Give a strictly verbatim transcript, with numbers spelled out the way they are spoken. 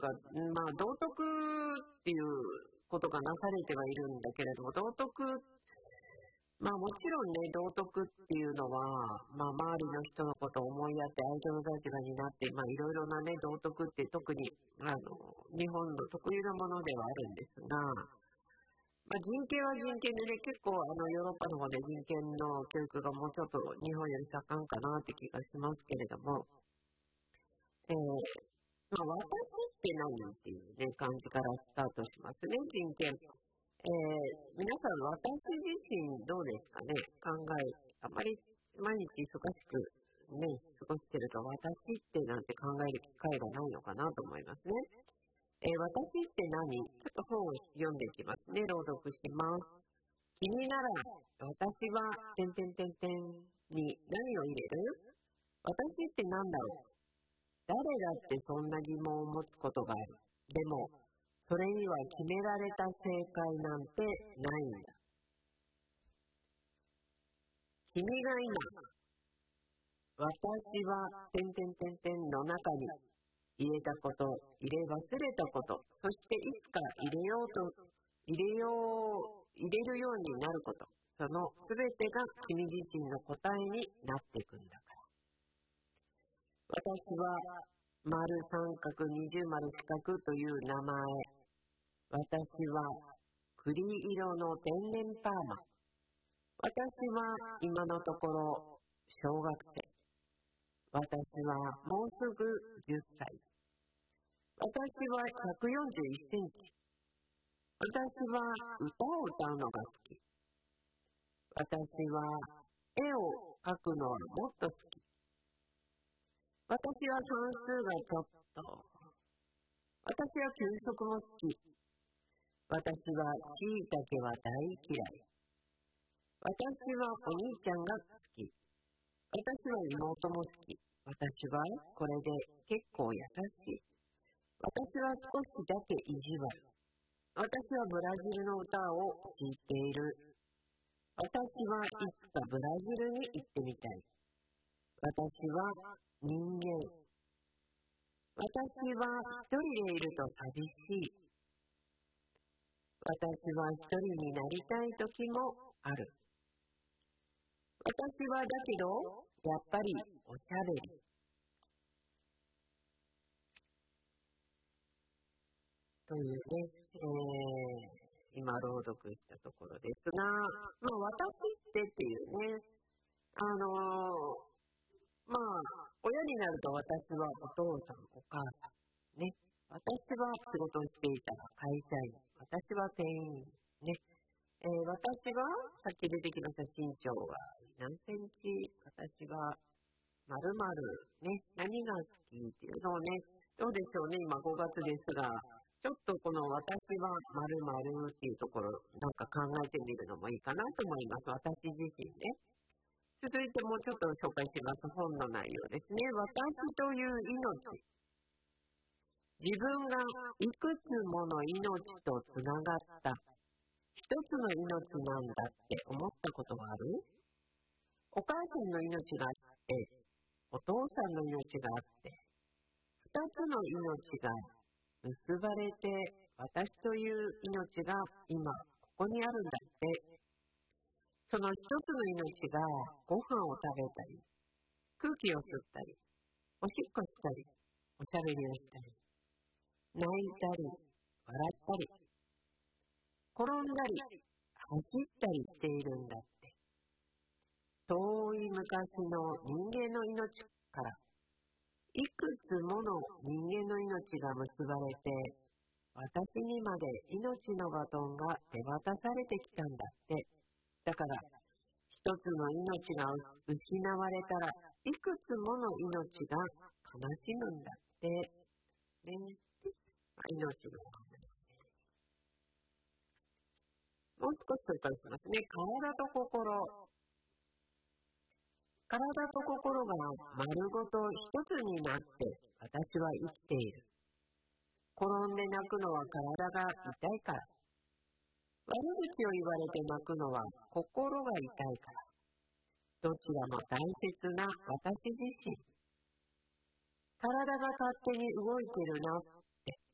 か、まあ、道徳っていうことがなされてはいるんだけれども、道徳、まあもちろんね、道徳っていうのは、まあ周りの人のことを思いやって相手の立場になって、まあいろいろなね、道徳って特に、あの、日本の特有なものではあるんですが、まあ、人権は人権でね、結構あのヨーロッパの方で人権の教育がもうちょっと日本より盛んかなって気がしますけれども、えーまあ、私って何っていう、ね、感じからスタートしますね、人権。えー、皆さん、私自身どうですかね、考え、あまり毎日忙しく、ね、過ごしてると、私ってなんて考える機会がないのかなと思いますね。えー、私って何？ちょっと本を読んでいきますね、朗読します。君なら、私は、てんてんてんてんに何を入れる？私って何だろう？誰だってそんな疑問を持つことがある。でも、それには決められた正解なんてないんだ。君が今、私は、てんてんてんてんの中に入れたこと、入れ忘れたこと、そしていつか入れようと、入れよう、入れるようになること、そのすべてが君自身の答えになっていくんだから。私は、丸三角二重丸四角という名前。私は栗色の天然パーマ。私は今のところ小学生。私はもうすぐじゅっさい。私はひゃくよんじゅういちセンチ。私は歌を歌うのが好き。私は絵を描くのはもっと好き。私は算数がちょっと。私は給食も好き。私は椎茸は大嫌い。私はお兄ちゃんが好き。私は妹も好き。私はこれで結構優しい。私は少しだけ意地悪。私はブラジルの歌を聴いている。私はいつかブラジルに行ってみたい。私は人間。私は一人でいると寂しい。私は一人になりたい時もある。私はだけど、やっぱりおしゃべり。というね、えー、今朗読したところですが、まあ、私ってっていうね、あのー、まあ、親になると私はお父さん、お母さん、ね。私は仕事をしていた会社員、私は店員、ね。えー、私は、さっき出てきました身長は何センチ、私は〇〇、ね。何が好きっていうのをね、どうでしょうね、今ごがつですが、ちょっとこの私は〇〇っていうところ、なんか考えてみるのもいいかなと思います。私自身ね。続いてもうちょっと紹介します。本の内容ですね。私という命。自分がいくつもの命とつながった一つの命なんだって思ったことがある？お母さんの命があって、お父さんの命があって、二つの命が結ばれて、私という命が今ここにあるんだって。その一つの命がご飯を食べたり、空気を吸ったり、おしっこしたり、おしゃべりをしたり、泣いたり、笑ったり、転んだり、走ったりしているんだって。遠い昔の人間の命から、いくつもの人間の命が結ばれて、私にまで命のバトンが手渡されてきたんだって。だから、一つの命が失われたらいくつもの命が悲しむんだって。ね、命の話。もう少し紹介しますね。体と心。体と心が丸ごと一つになって私は生きている。転んで泣くのは体が痛いから。悪口を言われて泣くのは心が痛いから。どちらも大切な私自身。体が勝手に動いてるなって